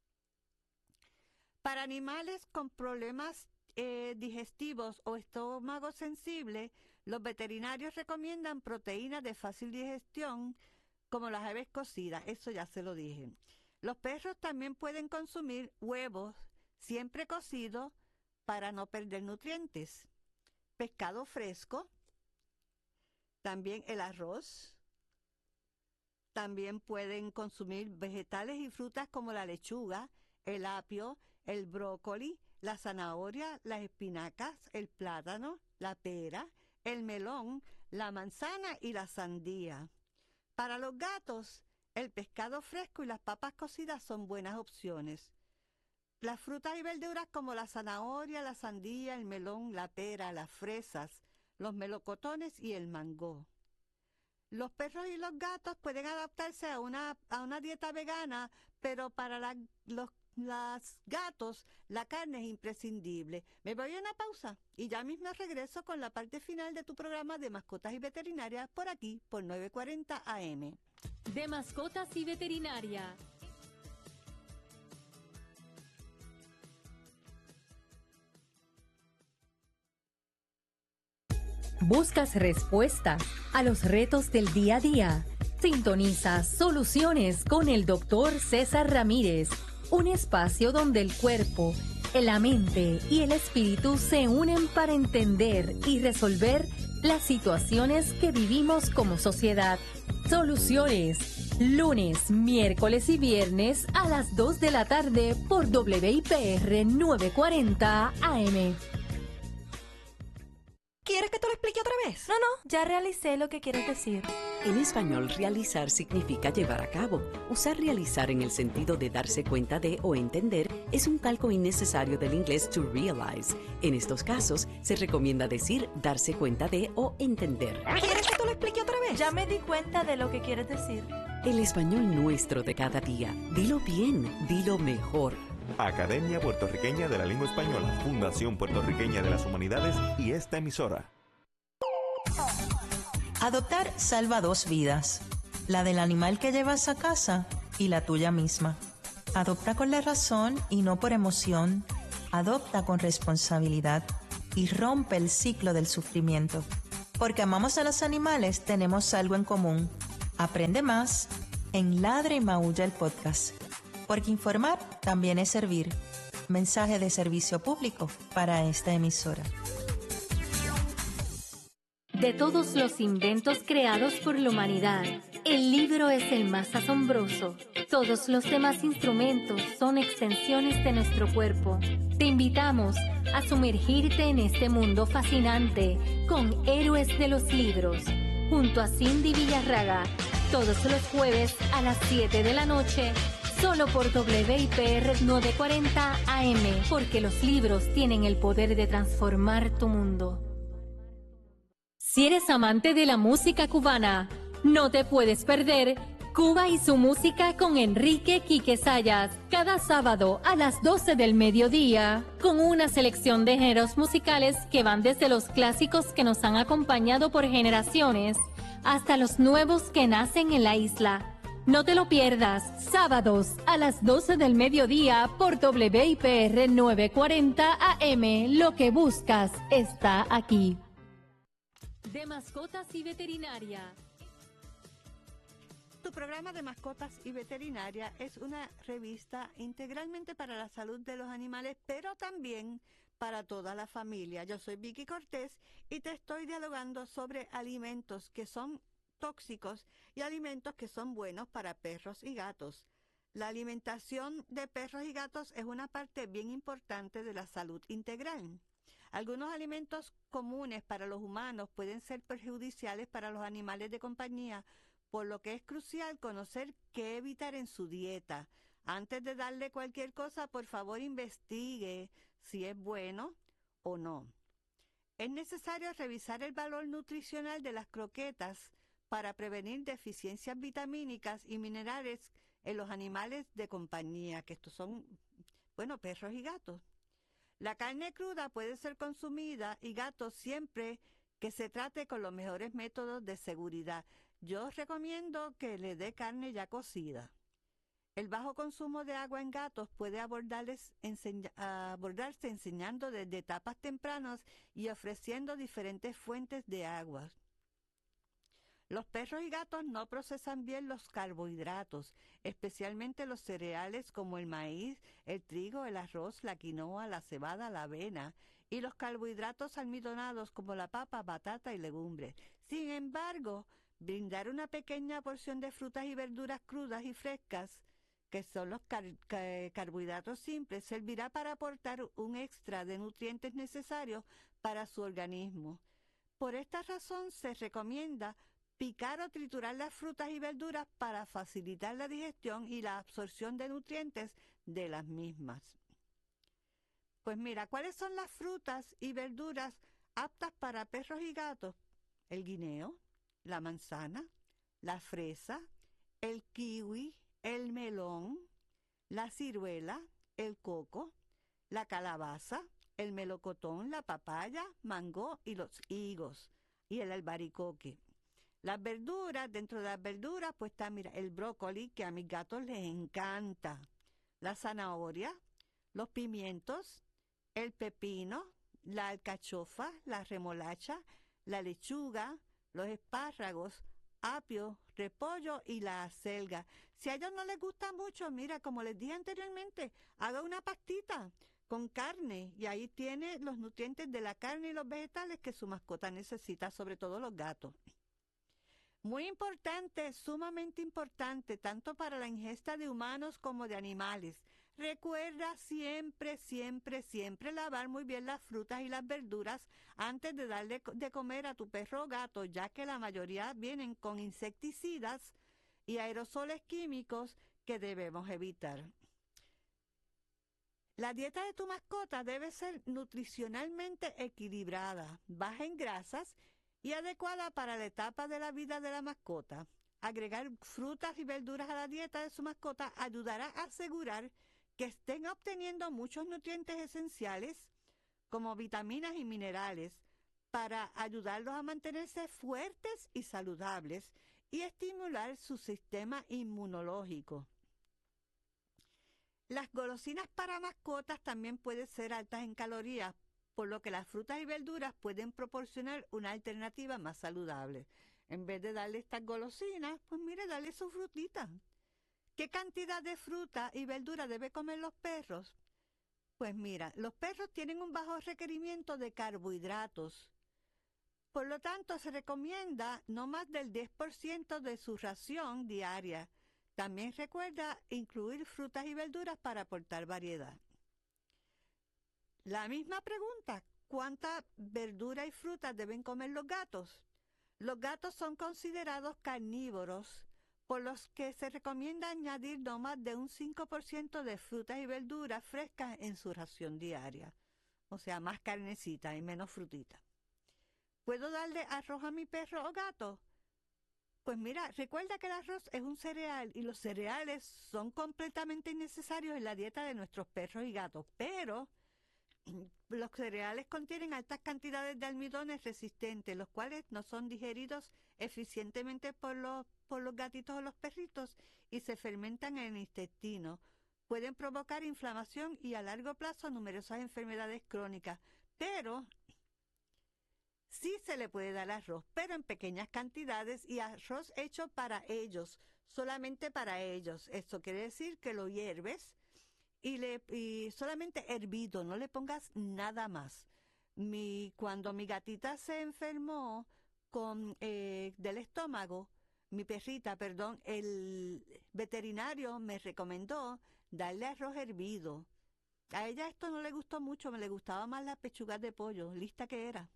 Para animales con problemas eh, digestivos o estómago sensible, los veterinarios recomiendan proteínas de fácil digestión, como las aves cocidas, eso ya se lo dije. Los perros también pueden consumir huevos, siempre cocidos, para no perder nutrientes. Pescado fresco, también el arroz. También pueden consumir vegetales y frutas como la lechuga, el apio, el brócoli, la zanahoria, las espinacas, el plátano, la pera, el melón, la manzana y la sandía. Para los gatos, el pescado fresco y las papas cocidas son buenas opciones. Las frutas y verduras como la zanahoria, la sandía, el melón, la pera, las fresas, los melocotones y el mango. Los perros y los gatos pueden adaptarse a una, a una dieta vegana, pero para la, los Los gatos, la carne es imprescindible. Me voy a una pausa y ya mismo regreso con la parte final de tu programa de Mascotas y Veterinaria por aquí, por nueve cuarenta A M. De Mascotas y Veterinaria. ¿Buscas respuestas a los retos del día a día? Sintoniza Soluciones con el doctor César Ramírez. Un espacio donde el cuerpo, la mente y el espíritu se unen para entender y resolver las situaciones que vivimos como sociedad. Soluciones, lunes, miércoles y viernes a las dos de la tarde por W I P R nueve cuarenta A M. ¿Quieres que te lo explique otra vez? No, no, ya realicé lo que quieres decir. En español, realizar significa llevar a cabo. Usar realizar en el sentido de darse cuenta de o entender es un calco innecesario del inglés to realize. En estos casos, se recomienda decir darse cuenta de o entender. ¿Quieres que te lo explique otra vez? Ya me di cuenta de lo que quieres decir. El español nuestro de cada día. Dilo bien, dilo mejor. Academia Puertorriqueña de la Lengua Española, Fundación Puertorriqueña de las Humanidades y esta emisora. Adoptar salva dos vidas, la del animal que llevas a casa y la tuya misma. Adopta con la razón y no por emoción. Adopta con responsabilidad y rompe el ciclo del sufrimiento. Porque amamos a los animales, tenemos algo en común. Aprende más en Ladra y Maulla el podcast. Porque informar también es servir. Mensaje de servicio público para esta emisora. De todos los inventos creados por la humanidad, el libro es el más asombroso. Todos los demás instrumentos son extensiones de nuestro cuerpo. Te invitamos a sumergirte en este mundo fascinante con Héroes de los Libros, junto a Cindy Villarraga, todos los jueves a las siete de la noche, solo por W I P R novecientos cuarenta A M, porque los libros tienen el poder de transformar tu mundo. Si eres amante de la música cubana, no te puedes perder Cuba y su música con Enrique Quique Sayas, cada sábado a las doce del mediodía, con una selección de géneros musicales que van desde los clásicos que nos han acompañado por generaciones hasta los nuevos que nacen en la isla. No te lo pierdas, sábados a las doce del mediodía por W I P R novecientos cuarenta A M. Lo que buscas está aquí. De mascotas y veterinaria. Tu programa de mascotas y veterinaria es una revista integralmente para la salud de los animales, pero también para toda la familia. Yo soy Vicky Cortés y te estoy dialogando sobre alimentos que son tóxicos y alimentos que son buenos para perros y gatos. La alimentación de perros y gatos es una parte bien importante de la salud integral. Algunos alimentos comunes para los humanos pueden ser perjudiciales para los animales de compañía, por lo que es crucial conocer qué evitar en su dieta. Antes de darle cualquier cosa, por favor investigue si es bueno o no. Es necesario revisar el valor nutricional de las croquetas para prevenir deficiencias vitamínicas y minerales en los animales de compañía, que estos son, bueno, perros y gatos. La carne cruda puede ser consumida y gatos siempre que se trate con los mejores métodos de seguridad. Yo recomiendo que le dé carne ya cocida. El bajo consumo de agua en gatos puede abordarles, enseña, abordarse enseñando desde etapas tempranas y ofreciendo diferentes fuentes de agua. Los perros y gatos no procesan bien los carbohidratos, especialmente los cereales como el maíz, el trigo, el arroz, la quinoa, la cebada, la avena, y los carbohidratos almidonados como la papa, batata y legumbres. Sin embargo, brindar una pequeña porción de frutas y verduras crudas y frescas, que son los car car carbohidratos simples, servirá para aportar un extra de nutrientes necesarios para su organismo. Por esta razón se recomienda picar o triturar las frutas y verduras para facilitar la digestión y la absorción de nutrientes de las mismas. Pues mira, ¿cuáles son las frutas y verduras aptas para perros y gatos? El guineo, la manzana, la fresa, el kiwi, el melón, la ciruela, el coco, la calabaza, el melocotón, la papaya, mango y los higos y el albaricoque. Las verduras, dentro de las verduras, pues está, mira, el brócoli, que a mis gatos les encanta, la zanahoria, los pimientos, el pepino, la alcachofa, la remolacha, la lechuga, los espárragos, apio, repollo y la acelga. Si a ellos no les gusta mucho, mira, como les dije anteriormente, haga una pastita con carne y ahí tiene los nutrientes de la carne y los vegetales que su mascota necesita, sobre todo los gatos. Muy importante, sumamente importante, tanto para la ingesta de humanos como de animales. Recuerda siempre, siempre, siempre lavar muy bien las frutas y las verduras antes de darle de comer a tu perro o gato, ya que la mayoría vienen con insecticidas y aerosoles químicos que debemos evitar. La dieta de tu mascota debe ser nutricionalmente equilibrada, baja en grasas y adecuada para la etapa de la vida de la mascota. Agregar frutas y verduras a la dieta de su mascota ayudará a asegurar que estén obteniendo muchos nutrientes esenciales como vitaminas y minerales para ayudarlos a mantenerse fuertes y saludables y estimular su sistema inmunológico. Las golosinas para mascotas también pueden ser altas en calorías, por lo que las frutas y verduras pueden proporcionar una alternativa más saludable. En vez de darle estas golosinas, pues mire, darle su frutita. ¿Qué cantidad de fruta y verdura debe comer los perros? Pues mira, los perros tienen un bajo requerimiento de carbohidratos. Por lo tanto, se recomienda no más del diez por ciento de su ración diaria. También recuerda incluir frutas y verduras para aportar variedad. La misma pregunta, ¿cuánta verdura y fruta deben comer los gatos? Los gatos son considerados carnívoros, por los que se recomienda añadir no más de un cinco por ciento de frutas y verduras frescas en su ración diaria. O sea, más carnecita y menos frutita. ¿Puedo darle arroz a mi perro o gato? Pues mira, recuerda que el arroz es un cereal y los cereales son completamente innecesarios en la dieta de nuestros perros y gatos, pero los cereales contienen altas cantidades de almidones resistentes, los cuales no son digeridos eficientemente por los, por los gatitos o los perritos y se fermentan en el intestino. Pueden provocar inflamación y a largo plazo numerosas enfermedades crónicas, pero sí se le puede dar arroz, pero en pequeñas cantidades y arroz hecho para ellos, solamente para ellos. Esto quiere decir que lo hierves y, le, y solamente hervido, no le pongas nada más. Mi, cuando mi gatita se enfermó con, eh, del estómago, mi perrita, perdón, el veterinario me recomendó darle arroz hervido. A ella esto no le gustó mucho, me le gustaba más las pechugas de pollo, lista que era.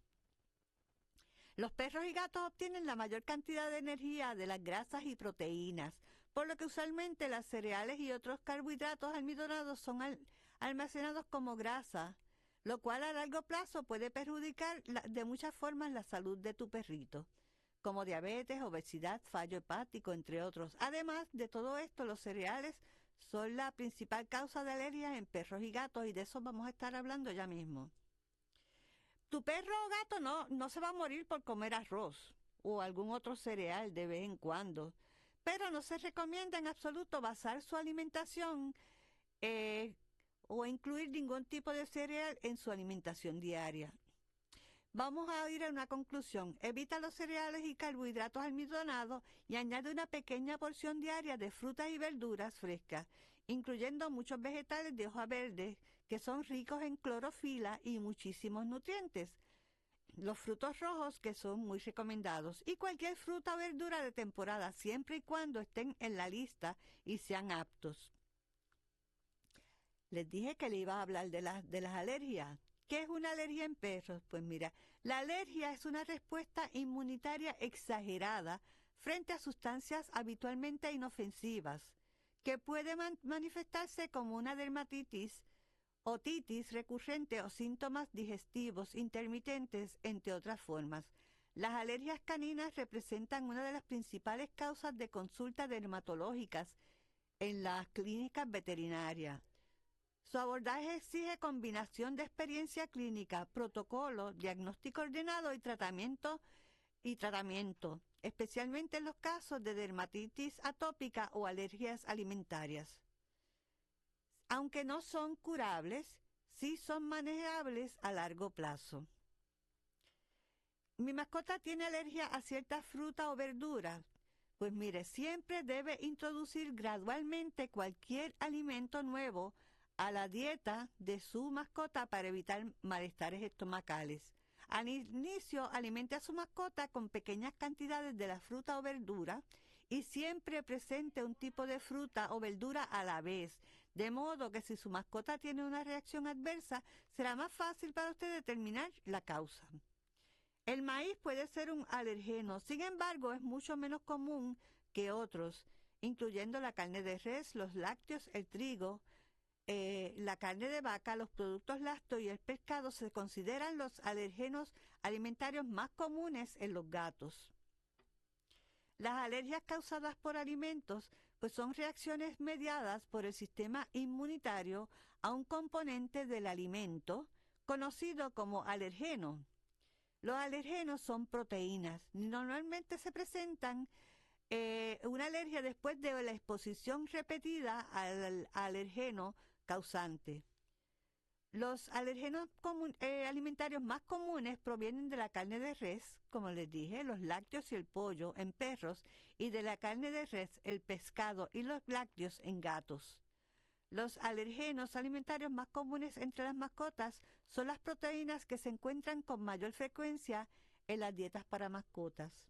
Los perros y gatos obtienen la mayor cantidad de energía de las grasas y proteínas, por lo que usualmente las cereales y otros carbohidratos almidonados son al, almacenados como grasa, lo cual a largo plazo puede perjudicar la, de muchas formas la salud de tu perrito, como diabetes, obesidad, fallo hepático, entre otros. Además de todo esto, los cereales son la principal causa de alergias en perros y gatos, y de eso vamos a estar hablando ya mismo. Tu perro o gato no, no se va a morir por comer arroz o algún otro cereal de vez en cuando, pero no se recomienda en absoluto basar su alimentación eh, o incluir ningún tipo de cereal en su alimentación diaria. Vamos a ir a una conclusión. Evita los cereales y carbohidratos almidonados y añade una pequeña porción diaria de frutas y verduras frescas, incluyendo muchos vegetales de hoja verde que son ricos en clorofila y muchísimos nutrientes. Los frutos rojos, que son muy recomendados, y cualquier fruta o verdura de temporada, siempre y cuando estén en la lista y sean aptos. Les dije que le iba a hablar de, la, de las alergias. ¿Qué es una alergia en perros? Pues mira, la alergia es una respuesta inmunitaria exagerada frente a sustancias habitualmente inofensivas, que puede man- manifestarse como una dermatitis, otitis recurrente o síntomas digestivos intermitentes, entre otras formas. Las alergias caninas representan una de las principales causas de consultas dermatológicas en las clínicas veterinarias. Su abordaje exige combinación de experiencia clínica, protocolo, diagnóstico ordenado y tratamiento, y tratamiento, especialmente en los casos de dermatitis atópica o alergias alimentarias. Aunque no son curables, sí son manejables a largo plazo. Mi mascota tiene alergia a cierta fruta o verdura. Pues mire, siempre debe introducir gradualmente cualquier alimento nuevo a la dieta de su mascota para evitar malestares estomacales. Al inicio, alimente a su mascota con pequeñas cantidades de la fruta o verdura y siempre presente un tipo de fruta o verdura a la vez, de modo que si su mascota tiene una reacción adversa, será más fácil para usted determinar la causa. El maíz puede ser un alergeno, sin embargo, es mucho menos común que otros, incluyendo la carne de res, los lácteos, el trigo, Eh, la carne de vaca, los productos lácteos y el pescado se consideran los alergenos alimentarios más comunes en los gatos. Las alergias causadas por alimentos pues son reacciones mediadas por el sistema inmunitario a un componente del alimento conocido como alergeno. Los alergenos son proteínas. Normalmente se presentan eh, una alergia después de la exposición repetida al alergeno causante. Los alergenos comun, eh, alimentarios más comunes provienen de la carne de res, como les dije, los lácteos y el pollo en perros, y de la carne de res, el pescado y los lácteos en gatos. Los alergenos alimentarios más comunes entre las mascotas son las proteínas que se encuentran con mayor frecuencia en las dietas para mascotas.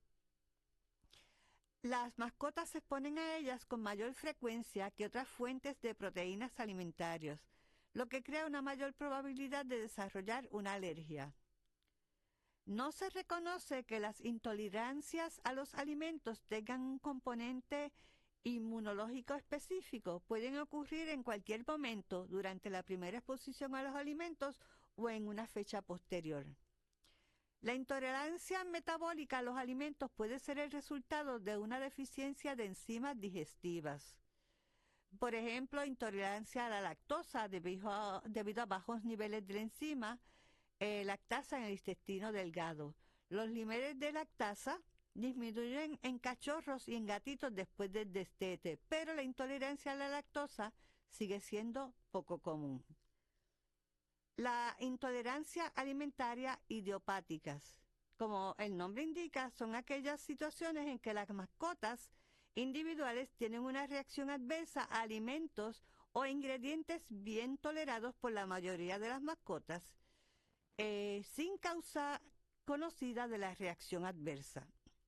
Las mascotas se exponen a ellas con mayor frecuencia que otras fuentes de proteínas alimentarias, lo que crea una mayor probabilidad de desarrollar una alergia. No se reconoce que las intolerancias a los alimentos tengan un componente inmunológico específico. Pueden ocurrir en cualquier momento durante la primera exposición a los alimentos o en una fecha posterior. La intolerancia metabólica a los alimentos puede ser el resultado de una deficiencia de enzimas digestivas. Por ejemplo, intolerancia a la lactosa debido a, debido a bajos niveles de la enzima eh, lactasa en el intestino delgado. Los niveles de lactasa disminuyen en cachorros y en gatitos después del destete, pero la intolerancia a la lactosa sigue siendo poco común. La intolerancia alimentaria idiopáticas, como el nombre indica, son aquellas situaciones en que las mascotas individuales tienen una reacción adversa a alimentos o ingredientes bien tolerados por la mayoría de las mascotas, eh, sin causa conocida de la reacción adversa.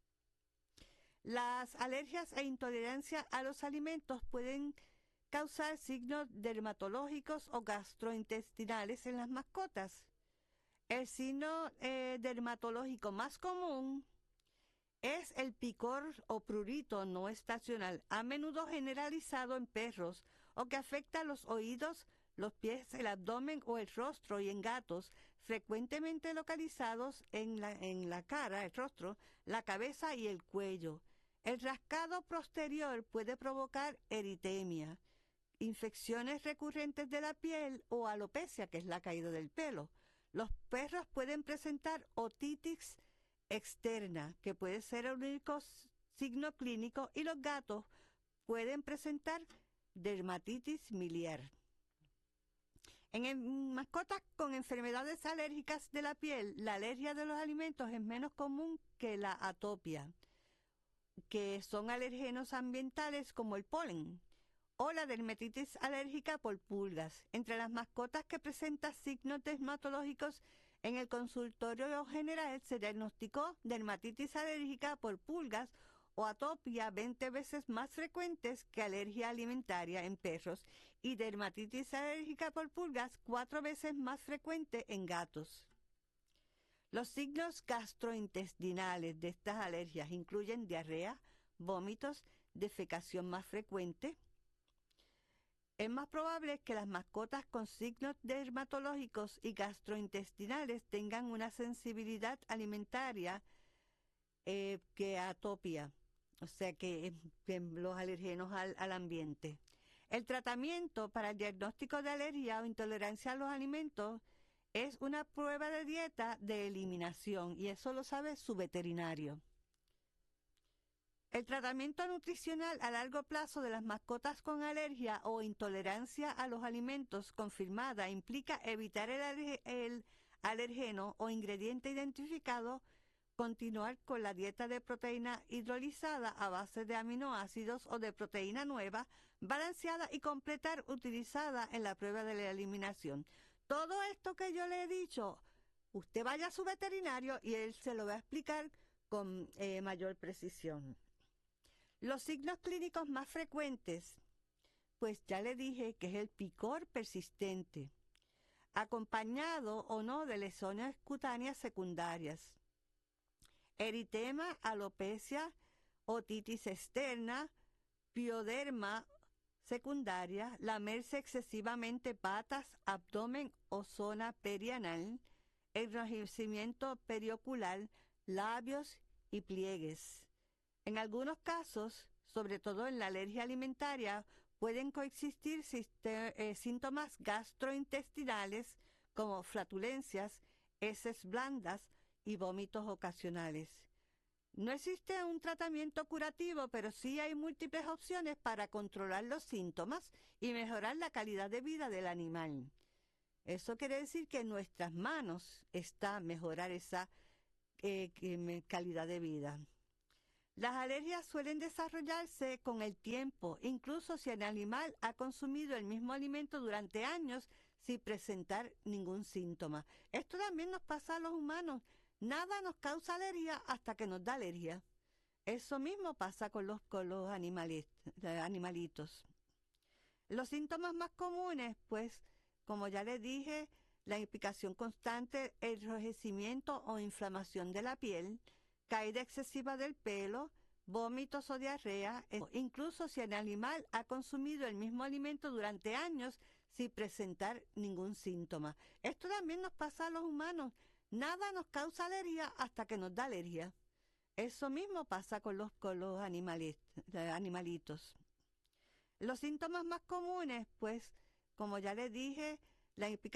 Las alergias e intolerancia a los alimentos pueden causar signos dermatológicos o gastrointestinales en las mascotas. El signo eh, dermatológico más común es el picor o prurito no estacional, a menudo generalizado en perros o que afecta a los oídos, los pies, el abdomen o el rostro, y en gatos, frecuentemente localizados en la, en la cara, el rostro, la cabeza y el cuello. El rascado posterior puede provocar eritemia, infecciones recurrentes de la piel o alopecia, que es la caída del pelo. Los perros pueden presentar otitis externa, que puede ser el único signo clínico, y los gatos pueden presentar dermatitis miliar. En, en mascotas con enfermedades alérgicas de la piel, la alergia de los alimentos es menos común que la atopia, que son alergenos ambientales como el polen, o la dermatitis alérgica por pulgas. Entre las mascotas que presentan signos dermatológicos en el consultorio general se diagnosticó dermatitis alérgica por pulgas o atopia veinte veces más frecuentes que alergia alimentaria en perros, y dermatitis alérgica por pulgas cuatro veces más frecuente en gatos. Los signos gastrointestinales de estas alergias incluyen diarrea, vómitos, defecación más frecuente. Es más probable que las mascotas con signos dermatológicos y gastrointestinales tengan una sensibilidad alimentaria eh, que atopia, o sea que, que los alergenos al, al ambiente. El tratamiento para el diagnóstico de alergia o intolerancia a los alimentos es una prueba de dieta de eliminación, y eso lo sabe su veterinario. El tratamiento nutricional a largo plazo de las mascotas con alergia o intolerancia a los alimentos confirmada implica evitar el, aler el alergeno o ingrediente identificado, continuar con la dieta de proteína hidrolizada a base de aminoácidos o de proteína nueva, balanceada y completar utilizada en la prueba de la eliminación. Todo esto que yo le he dicho, usted vaya a su veterinario y él se lo va a explicar con eh, mayor precisión. Los signos clínicos más frecuentes, pues ya le dije que es el picor persistente, acompañado o no de lesiones cutáneas secundarias, eritema, alopecia, otitis externa, pioderma secundaria, lamerse excesivamente patas, abdomen o zona perianal, enrojecimiento periocular, labios y pliegues. En algunos casos, sobre todo en la alergia alimentaria, pueden coexistir siste- eh, síntomas gastrointestinales como flatulencias, heces blandas y vómitos ocasionales. No existe un tratamiento curativo, pero sí hay múltiples opciones para controlar los síntomas y mejorar la calidad de vida del animal. Eso quiere decir que en nuestras manos está mejorar esa eh, calidad de vida. Las alergias suelen desarrollarse con el tiempo, incluso si el animal ha consumido el mismo alimento durante años sin presentar ningún síntoma. Esto también nos pasa a los humanos. Nada nos causa alergia hasta que nos da alergia. Eso mismo pasa con los, con los animali- animalitos. Los síntomas más comunes, pues, como ya les dije, la irritación constante, el enrojecimiento o inflamación de la piel, caída excesiva del pelo, vómitos o diarrea, incluso si el animal ha consumido el mismo alimento durante años sin presentar ningún síntoma. Esto también nos pasa a los humanos. Nada nos causa alergia hasta que nos da alergia. Eso mismo pasa con los, con los animali- animalitos. Los síntomas más comunes, pues, como ya les dije, la